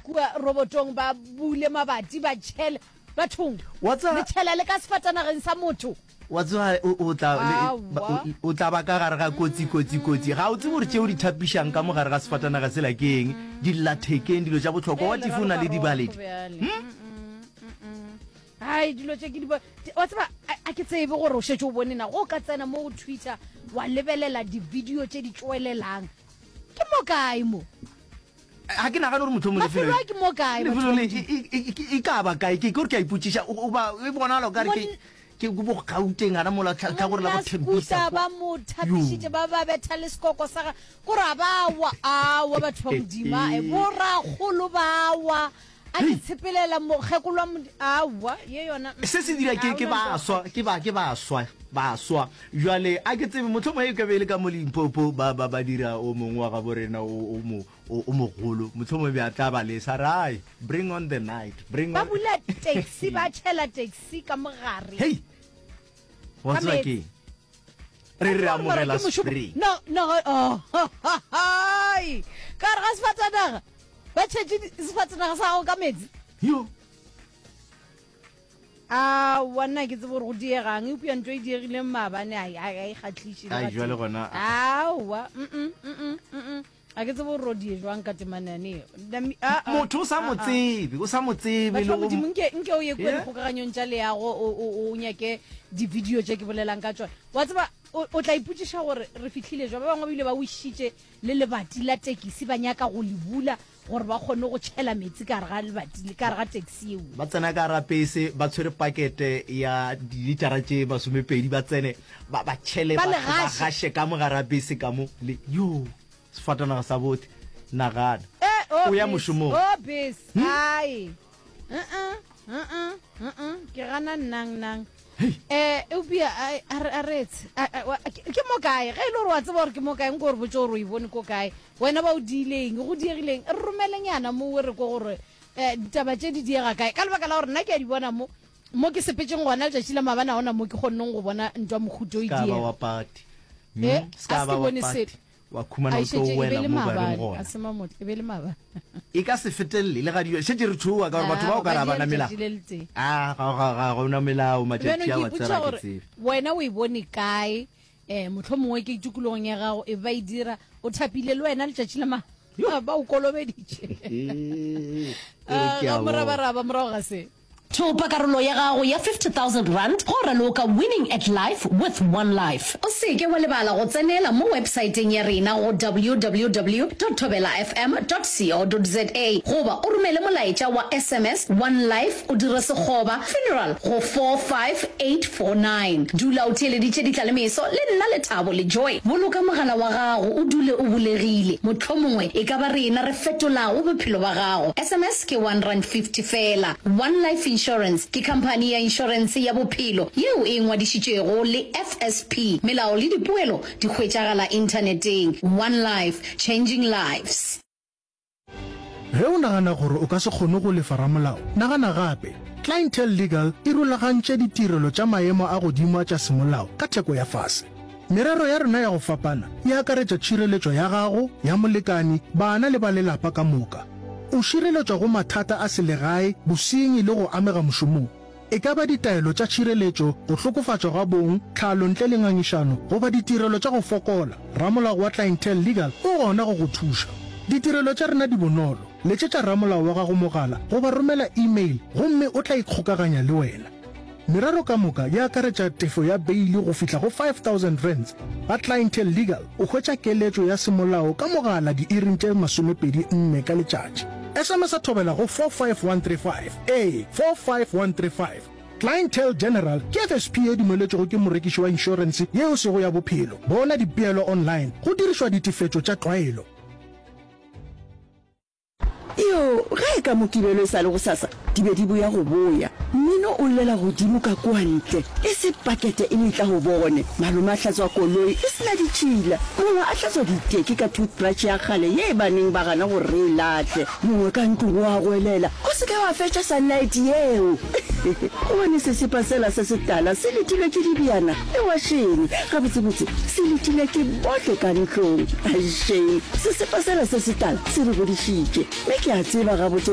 kua robotong ba bule mabati ba tshele bathong le tshela le ka sefatanageng sa motho wa tswa o tla ba ka gare ga kotsi ga o tsebe gore tšeo di thapišang ka mo gare ga sefatanaga sela ke eng di lathekeng dilo tša botlhokwa wa tifona le dibaledi hai dilo tše ke di wa tseba a ke tsebe gore o šetse o bone na go ka tsena mo Twitter wa lebelela di-video tše di tšwelelang ke mo kae mo ga ke nagane gore motho mo lefelo ke mo kae e ka ba kae ke gore ke a ipotsiša e bonalo kare ke bo gauteng ana mola ka gore la go thembisa ba mo thapišitše ba betha le sekoko sa gore awa batho ba modima bo ragolo bawa a ke tshepelela mogekolo awa ye yona se se dira ke baswa jwale a ke tsebe motho mo e ka bele ka mo Limpopo ba dira o mongwe wa ga borena o mogolo motho mo be a tla ba le sa rai bring on the night ba bula taxi ba tshela taxi ka mogare hey what's like re amogela spring no hai ka re ga sefatanaga ba tšhetše sefatanaga sa go ka metsi yo wanna ke tsebo re go diegang e pua ntho e diegileng maabane a e kgatlhiše jwale gona awa a ke tsebo ro die jwang ka temanane motho o sa mo tsebe le go nke o ye kwa dikgokaganyong tša leago o nyake di-video tše ke bolelang ka tšone wa tseba o tla ipotšiša gore re fitlhile jwa ba bangwe ba bile ba wišitše le lebati la tekisi ba nyaka go le bula gore ba kgone go tšhela metsi ka re ga lebati ka re ga taxi eo ba tsena ka rapese ba tshwere pakete ya dilitara tše 20 ba tsene ba tšhele ba gashe ka mo ga rapese ka mo le yo sefatanaga sa bote nagana o ya mošomong bes ai ke gana nang eupia a retse ke mo kae ge e le gore wa tseba gore ke mo kae nko gore botse gore o e bone ko kae wena ba o diileng go diegileng re romeleng yana mo re ko gore ditaba tše di diega kae ka lebaka la gore nna ke a di bona mo ke sepetseng gona letšatši la mabana gona mo ke kgonneng go bona ntwa mohuto o e diega wa pati a se bone sepe wa khumana o tlo wela mo ba reng gona a se mamotse e be le maba e ka se fetelle le ga di shetse re thuwa ka gore batho ba o ka raba na mela ga gona melao matšatši a wa tsela ke tsebe wena o e bone kae motlho mongwe ke itukulong ya gago e ba e dira o thapile le wena letšatši la ba o kolobeditše ga morabaraba morago ga se Thopa karolo ya gago ya 50,000 rand go raloka winning at life with one life. O seke wa lebala go tsenela mo websaeteng ya rena go www.thobelafm.co.za goba o romele molaetša wa SMS one life o dire sekgoba funeral go 45849. Dula o theeleditše ditlalemeso le nna Lethabo le Joy. Boloka mogala wa gago o dule o bulegile. Mohlomongwe e ka ba rena re fetolago bophelo ba gago. SMS ke R150 fela. One Life Insurance ke company ya insurance ya bophelo yeo e ngwadišitšego le FSP. Melao le dipoelo di hwetšagala interneteng. One Life, changing lives. Ge o nagana gore o ka se kgone go lefa ramolao, nagana gape. Clientele Legal e rulagantše ditirelo tša maemo a godimo tša semolao ka theko ya fase. Merero ya rena ya go fapana e akaretša tšhireletšo ya gago, ya molekani, bana le ba lelapa ka moka. O šireletšwa go mathata a selegae, bosenyi le go amega mošomong. E ka ba ditaelo tša tšhireletšo, go hlokofatšwa ga bong, tlhalo ntle le ngangišano, goba ditirelo tša go fokola. Ramolao wa Clientele Legal o gona go go thuša. Ditirelo tša rena di bonolo. Letšetša ramolao wa gago mogala goba romela email gomme o tla ikgokaganya le wena. Merero ka moka ya akaretša tefo ya beili go fihla go 5,000 rands. Ba Clientele Legal o hwetša keletšo ya semolao ka mogala diiring tše 24 ka letšatši. SMS a thobela go 45135. 45135. Clientele General ke FSP e dumeletšego ke morekiši wa insurance yeo sego ya bophelo. Bona dipeelo online go dirišwa ditefetšo tša tlwaelo. Yo, ga e ka mokibelo e sa le go sasa di be di boya go boya. Mmino o llela godimo ka kwantle e se pakete e letla go bone. Malome a hlatswa koloi e sena ditšhila, mongwe a hlatswa diteki ka toothbrush ya kgale ye baneng ba gana gore re e latle, mongwe ka ntlong wa gwelela o se ke wa fetša sunlight yeo. O bone sesepa sela se setala se letilwe ke dibiana e washeng gabotsebotse se letilwe ke botle ka ntlong. Asheng sesepa sela se setala se re godišitše mme ke a tseba gabotse